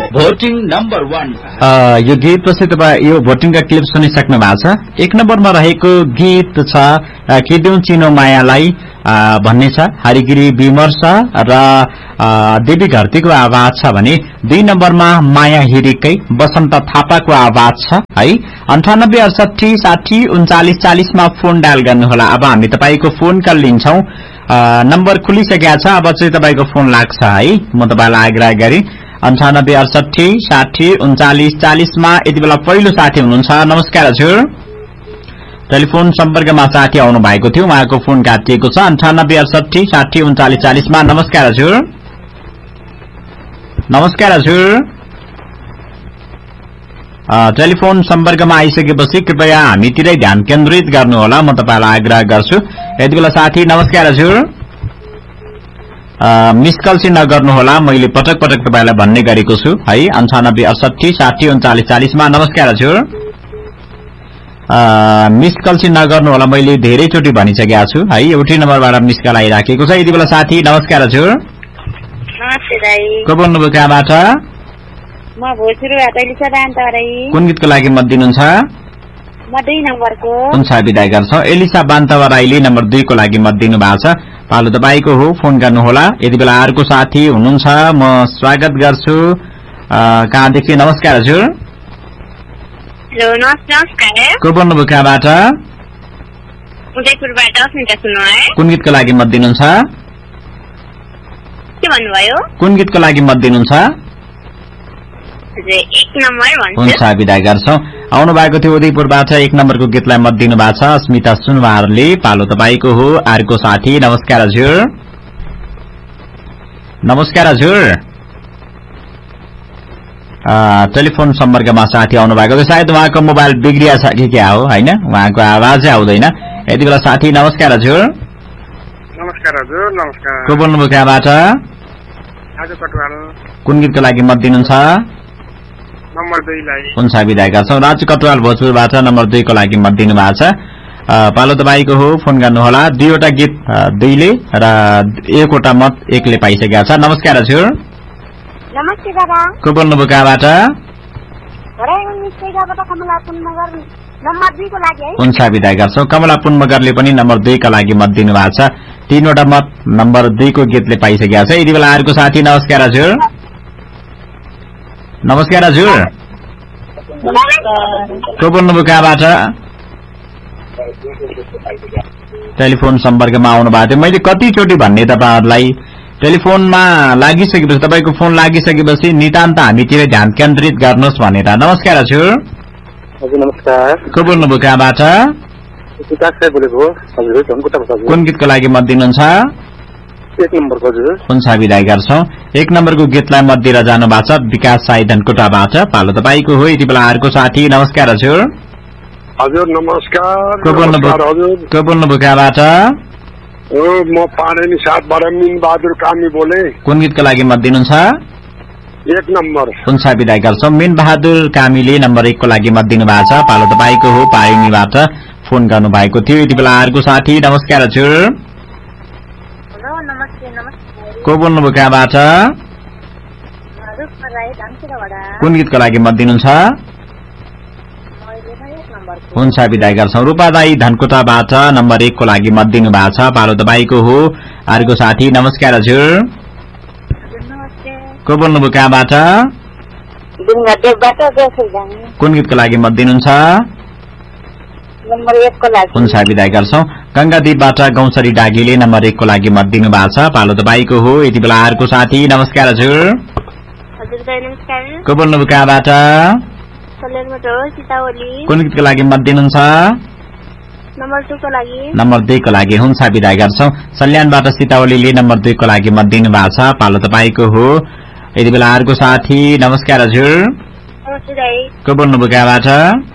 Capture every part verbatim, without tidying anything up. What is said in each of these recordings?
Voting number one. यो गीतपछि तपाईँ यो भोटिङका क्लिप सुनिसक्नु भएको छ। एक नम्बरमा रहेको गीत छ किदेऊ चिनो मायालाई भन्ने छ, हरिगिरी विमर्श र देवी घरतीको आवाज छ भने दुई नम्बरमा माया हिरिकै बसन्त थापाको आवाज छ है। अन्ठानब्बे अडसठी साठी उन्चालिस चालिसमा फोन डायल गर्नुहोला। अब हामी तपाईँको फोन कल लिन्छौं। नम्बर खुलिसकेका छ, अब चाहिँ तपाईँको फोन लाग्छ है। म तपाईँलाई आग्रह गरी अन्ठानब्बे अडसठी साठी उन्चालिस चालिसमा यति बेला पहिलो साथी हुनुहुन्छ। नमस्कार हजुर, टेलिफोन सम्पर्कमा साथी आउनु भएको थियो, उहाँको फोन काटिएको छ। अन्ठानब्बे अडसठी साठी उन्चालिस चालिसमा नमस्कार हजुर। नमस्कार हजुर, टेलिफोन सम्पर्कमा आइसकेपछि कृपया हामीतिरै ध्यान केन्द्रित गर्नुहोला, म तपाईँलाई आग्रह गर्छु। यति बेला साथी नमस्कार हजुर, मिस कल चाहिँ नगर्नुहोला, मैले पटक पटक तपाईँलाई भन्ने गरेको छु है। अन्ठानब्बे अडसठी साठी उन्चालिस चालिसमा नमस्कार हजुर, मिस कल चाहिँ नगर्नुहोला, मैले धेरैचोटि भनिसकेका छु है। एउटै नम्बरबाट मिस कल आइराखेको छ। यति बेला साथी नमस्कार हजुर, को बोल्नुभयो कहाँबाट? कुन गीतको लागि मत दिनुहुन्छ? कुन छ विदाय गर्छौ? एलिसा बान्तवा राईले नम्बर दुई को लागि मत दिनु भएको छ। पालो तपाईँको हो, फोन गर्नुहोला। यति बेला अर्को साथी हुनुहुन्छ, म स्वागत गर्छु। कहाँदेखि? नमस्कार हजुर, को बोल्नुभयो कहाँबाट? कुन गीतको लागि मत दिनुहुन्छ? कुन गीतको लागि मत दिनुहुन्छ? हुन्छ विदाय गर्छौ। आउनु भएको थियो उदयपुरबाट, एक नम्बरको गीतलाई मत दिनु भएको छ अस्मिता सुनवारले। पालो तपाईँको हो, अर्को साथी। नमस्कार हजुर, नमस्कार हजुर, टेलिफोन सम्पर्कमा साथी आउनु भएको थियो। सायद उहाँको मोबाइल बिग्रिया छ कि क्या हो होइन, उहाँको आवाजै आउँदैन। यति बेला साथी नमस्कार हजुर। नमस्कार हजुर, नमस्कार, को बोल्नुभयो कहाँबाट? कुन गीतको लागि मत दिनुहुन्छ? नम्बर दुईलाई। हुन्छ विदाय गर्छौ। राजु कटवाल भोजपुरबाट नम्बर दुई को लागि मत दिनु भएको छ। पालो तपाईँको हो, फोन गर्नुहोला। दुईवटा गीत दुईले र एकवटा मत एकले पाइसकेका छ। नमस्कार हजुर, नमस्ते दादा, को बोल्नुभयो कहाँबाट? हुन्छ विदाय गर्छौ। कमला पुन मगरले पनि नम्बर दुई का लागि मत दिनु भएको छ। तीनवटा मत नम्बर दुई को गीतले पाइसकेका छ। यति बेला अर्को साथी। नमस्कार हजुर, नमस्कार हजुर, को बोल्नुभयो कहाँबाट? टेलिफोन सम्पर्कमा आउनु भएको थियो। मैले कतिचोटि भन्ने तपाईँहरूलाई, टेलिफोनमा लागिसकेपछि, तपाईँको फोन लागिसकेपछि नितान्त हामीतिर ध्यान केन्द्रित गर्नुहोस् भनेर। नमस्कार हजुर, नमस्कार, को बोल्नुभयो कहाँबाट? कुन गीतको लागि मत दिनुहुन्छ? एक नम्बरको हजुर। हुन्छ विदाय गर्छौ। एक नम्बरको गीतलाई मत दिएर जानु भएको छ विकास साई धनकोटाबाट। पालो तपाईँको हो। यति बेला अर्को साथी। नमस्कार हजुर, हजुर नमस्कार, को बोल्नुभयो कहाँबाट? म पानी साथबाट मिन बहादुर कामी बोले। कुन गीतको लागि मत दिनुहुन्छ? एक नम्बर। हुन्छ विदाय गर्छौ। मिन बहादुर कामीले नम्बर एक को लागि मत दिनु भएको छ। पालो तपाईँको हो, पारिनीबाट फोन गर्नु भएको थियो। यति बेला अर्को साथी। नमस्कार हजुर, को बोल्नुभयो कहाँबाट? कुन गीतको लागि मत दिनुहुन्छ? हुन्छ विदाय गर्छौ। रूपा दाई धनकोटाबाट नम्बर एक को लागि मत दिनु भएको छ। पालो तपाईँको हो, अर्को साथी। नमस्कार हजुर, को बोल्नुभयो कहाँबाट? कुन गीतको लागि मत दिनुहुन्छ? हुन्छ विदाय गर्छौ। गंगादीपबाट गौसरी डागीले नम्बर एक को लागि मत दिनु भएको छ। पालो तपाईँको हो। यति बेला अर्को साथी। नमस्कार हजुर, को बोल्नुभयो कहाँबाट? कुन गीतको लागि मत दिनुहुन्छ? नम्बर दुई को लागि। हुन्छ विदाय गर्छौ। सल्यानबाट सीतावलीले नम्बर दुई को लागि मत दिनु भएको छ। पालो तपाईँको हो। यति बेला अर्को साथी। नमस्कार हजुर, को बोल्नुभयो कहाँबाट?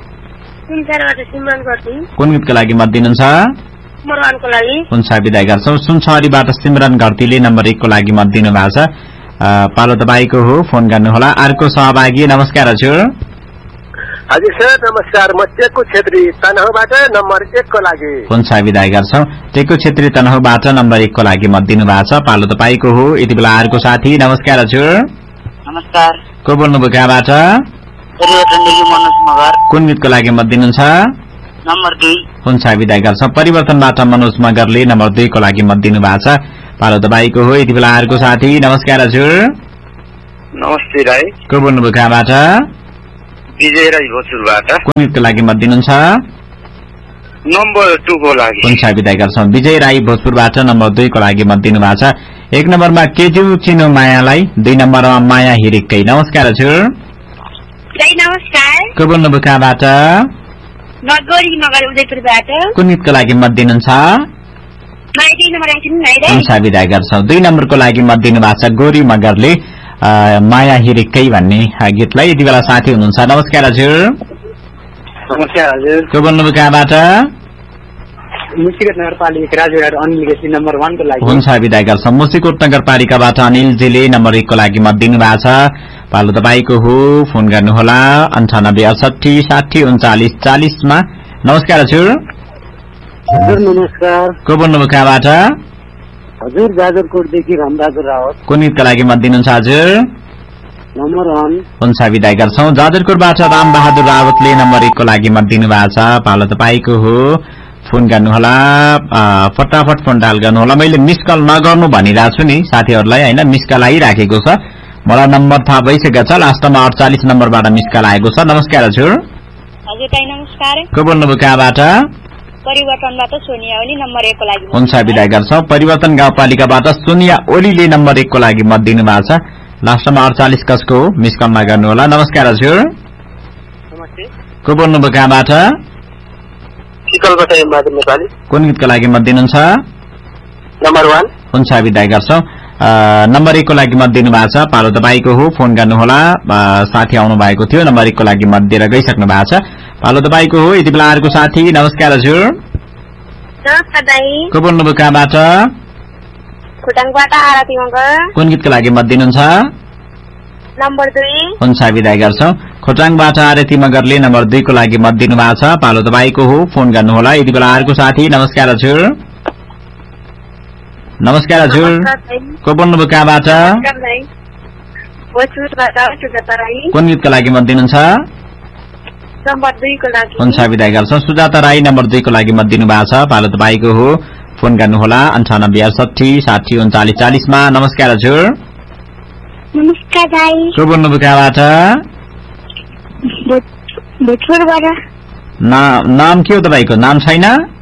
कुन गीतको लागि मत दिनुहुन्छ? हुन्छ विदाय गर्छौ। सुनछरीबाट सिमरन घरतीले नम्बर एक को लागि मत दिनु भएको छ। पालो तपाईँको हो, फोन गर्नुहोला। अर्को सहभागी। नमस्कार हजुर, हजुर सर नमस्कार, म टेकु छेत्री तनहुबाट नम्बर एक को लागि। हुन्छ विदाय गर्छौ। टेकु छेत्री तनहुबाट नम्बर एक को लागि मत दिनु भएको छ। पालो तपाईँको हो। यति बेला अर्को साथी। नमस्कार हजुर, नमस्कार। को बोल्नुभयो कहाँबाट? परिवर्तनदेखि मनोज मगर। कुन गीतको लागि मत दिनुहुन्छ? नम्बर दुई। हुन्छ विदाई गर्छौँ। परिवर्तनबाट मनोज मगरले नम्बर दुई को लागि मत दिनु भएको छ। पालो तपाईँको हो। यति बेला अर्को साथी। नमस्कार हजुर। नमस्ते राई। को बोल्नुभयो कहाँबाट? विजय राई भोजपुरबाट। कुन गीतको लागि मत दिनुहुन्छ? नम्बर टू को लागि। हुन्छ विदाई गर्छौँ। विजय राई भोजपुरबाट नम्बर दुई को लागि मत दिनु भएको छ। एक नम्बरमा केजु चिनो मायालाई, दुई नम्बरमा माया हिरिक्कै। नमस्कार हजुर। नमस्कार। को बोल्नुभयो कहाँबाट? नगरी नगर उदयपुरबाट। कुन गीतको लागि मत दिनुहुन्छ? हुन्छ विदाई गर्छौँ। दुई नम्बरको लागि मत दिनु भएको छ गोरी मगरले माया हिरिक्कै भन्ने गीतलाई। यति बेला साथी हुनुहुन्छ। नमस्कार हजुर। नमस्कार हजुर। को बोल्नुभयो कहाँबाट? मुसिकोट नगरपालिका राजुराट अनिल केसी नम्बर वन को लागि। हुन्छ विदाई गर्छौँ। मुसिकोट नगरपालिकाबाट अनिलजीले नम्बर एक को लागि मत दिनु भएको छ। पालो तपाईँको हो। फोन गर्नुहोला अन्ठानब्बे अडसठी साठी उन्चालिस चालिसमा। नमस्कार हजुर। हजुर नमस्कार। को बोल्नुभयो कहाँबाट? हजुर जाजरकोटदेखि रामबहादुर रावत। कुन गीतका लागि मत दिनुहुन्छ हजुर? Number one. हुन्छ विदाई गर्छौँ। जाजरकोटबाट रामबहादुर रावतले नम्बर एक को लागि मत दिनु भएको छ। पालो तपाईँको हो। फोन गर्नुहोला फटाफट फोन डायल गर्नुहोला। मैले मिस कल नगर्नु भनिरहेको छु नि साथीहरूलाई होइन। मिस कल आइराखेको छ। मलाई नम्बर थाहा भइसकेको छ। लास्टमा अडचालिस नम्बरबाट मिस कल आएको छ। नमस्कार हजुर। हजुर दाइ नमस्कार। को बोल्नुभयो कहाँबाट? परिवर्तनबाट सोनिया ओली नम्बर एक को लागि। हुन्छ विदाई गर्छौँ। परिवर्तन गाउँपालिकाबाट सोनिया ओलीले नम्बर एक को लागि मत दिनु भएको छ। लास्टमा अडचालिस कसको हो मिस कल नगर्नुहोला। नमस्कार हजुर। नमस्ते। को बोल्नुभयो कहाँबाट? सिकलबाट एमबहादुर नेपाली। कुन गीतको लागि मत दिनुहुन्छ? Number one. हुन्छ विदाई गर्छौँ। नम्बर एक को लागि मत दिनु भएको छ। पालो तपाईँको हो। फोन गर्नुहोला। साथी आउनु भएको थियो। नम्बर एक को लागि मत दिएर गइसक्नु भएको छ। पालो तपाईँको हो। यति बेला अर्को साथी। नमस्कार हजुर। नमस्कार दाइ। को बोल्नुभयो कहाँबाट? खोटाङबाट आरती मगर। कुन गीतको लागि मत दिनुहुन्छ? नम्बर दुई। हुन्छ विदाई गर्छौँ। खोटाङबाट आरती मगरले नम्बर दुई को लागि मत दिनु भएको छ। पालो तपाईँको हो। फोन गर्नुहोला। यति बेला अर्को साथी। नमस्कार हजुर। नमस्कार हजुर। को बोल्नुभयो कहाँबाट? कुन गीतको लागि मत दिनुहुन्छ? नम्बर दुई को लागि। हुन्छ विदाई गर्छौँ। सुजाता राई नम्बर दुई को लागि मत दिनु भएको छ। पालो तपाईँको हो। फोन गर्नुहोला अन्ठानब्बे अडसठी साठी उन्चालिस चालिसमा। नमस्कार हजुर। नमस्कार दाइ। को बोल्नुभयो कहाँबाट? भोजपुरबाट। नाम के हो तपाईँको? नाम छैन?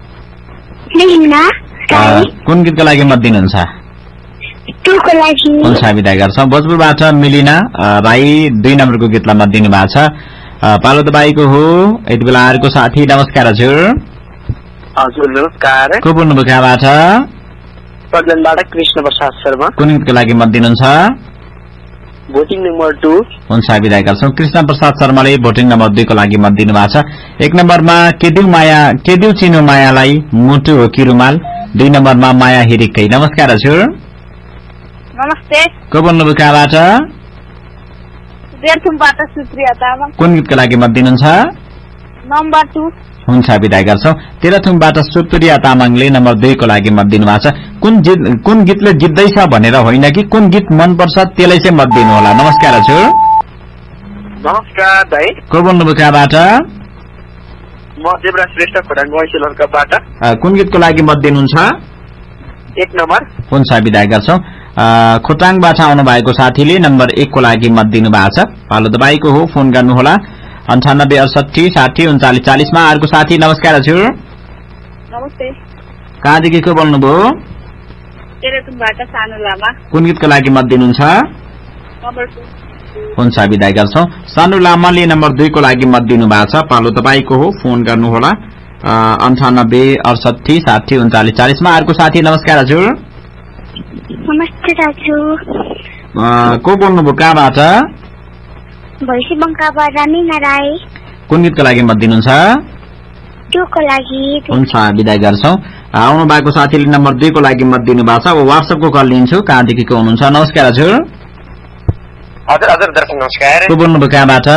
कुन गीतको लागि मत दिनुहुन्छ? हुन्छ विदाई गर्छौँ। भोजपुरबाट मिलिना राई दुई नम्बरको गीतलाई मत दिनु भएको छ। पालो तपाईँको हो। यति बेला अर्को साथी। नमस्कार हजुर। हजुर नमस्कार। को बोल्नुभयो कहाँबाट? प्रधानबाट कृष्ण प्रसाद शर्मा। कुन गीतको लागि मत दिनुहुन्छ? Voting number two. हुन्छ विदाई गर्छौँ। कृष्ण प्रसाद शर्माले भोटिङ नम्बर दुई को लागि मत दिनु भएको छ। एक नम्बरमा केदिउ माया केदिउ चिनो मायालाई मुटु हो कि रुमाल, दुई नम्बरमा माया हिरिक्कै। नमस्कार हजुर। नमस्ते। को बोल्नुभयो कहाँबाट? तेह्रथुमबाट सुप्रिया तामाङ। कुन गीतको लागि मत दिनुहुन्छ? Number two. हुन्छ विदाई गर्छौँ। तेह्रथुमबाट सुप्रिया तामाङले नम्बर दुई को लागि मत दिनु भएको छ। कुन कुन गीतले जित्दैछ भनेर होइन कि कुन गीत मनपर्छ त्यसलाई चाहिँ मत दिनु होला। नमस्कार हजुर। नमस्कार दाइ। को बोल्नुभयो कहाँबाट? म देवराज श्रेष्ठ खोटाङ गैँसेलरकाबाट। कुन गीतको लागि मत दिनुहुन्छ? एक नम्बर। हुन्छ विदाई गर्छौँ। खोटाङबाट आउनु भएको साथीले नम्बर एक को लागि मत दिनु भएको छ। पालो तपाईँको हो। फोन गर्नुहोला अन्ठानब्बे अडसठी साठी उन्चालिस चालिसमा। अर्को साथी। नमस्कार हजुर। नमस्ते। कहाँदेखि को बोल्नुभयो? तेह्रथुमबाट सानु लामा। कुन गीतको लागि मत दिनुहुन्छ? Number two. हुन्छ विदाई गर्छौँ। सानु लामाले नम्बर दुई को लागि मत दिनु भएको छ। पालो तपाईँको हो। फोन गर्नुहोला अन्ठानब्बे अडसठी साठी उन्चालिस चालिसमा। अर्को साथी। नमस्कार हजुर। नमस्ते दाजु। को बोल्नुभयो कहाँबाट? भैँसी बङ्काबाट निना राई। कुन गीतको लागि मत दिनुहुन्छ? टूको लागि। हुन्छ विदाई गर्छौँ। आउनु भएको साथीले नम्बर दुई को लागि मत दिनु भएको छ। अब वाट्सएपको कल लिन्छु। कहाँदेखि को हुनुहुन्छ? नमस्कार हजुर। हजुर हजुर दर्शक नमस्कार। को बोल्नुभयो कहाँबाट?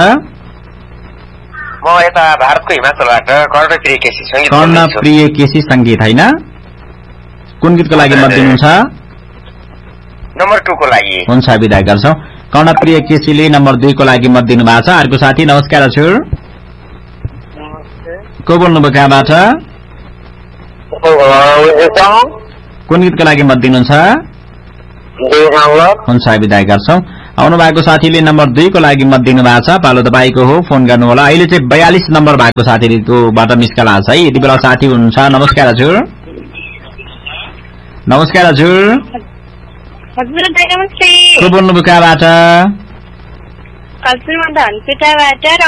म यता भारतको हिमाचलबाट कर्णप्रिय केसी सङ्गीत। कर्णप्रिय केसी सङ्गीत होइन। कुन गीतको लागि मत दिनुहुन्छ? नम्बर टू को लागि। हुन्छ विदाई गर्छौँ। कर्णप्रिय केसीले नम्बर दुईको लागि मत दिनु भएको छ। अर्को साथी नमस्कार हजुर, को बोल्नुभयो कहाँबाट? कुन गीतको लागि मत दिनुहुन्छ? हुन्छ विदाय गर्छौं। आउनु भएको साथीले नम्बर दुईको लागि मत दिनु भएको छ। पालो तपाईँको हो, फोन गर्नु होला। अहिले चाहिँ बयालिस नम्बर भएको साथीकोबाट मिस कल आएको छ है। यति बेला साथी हुनुहुन्छ। नमस्कार हजुर, नमस्कार हजुर, को बोल्नुभयो कहाँबाट?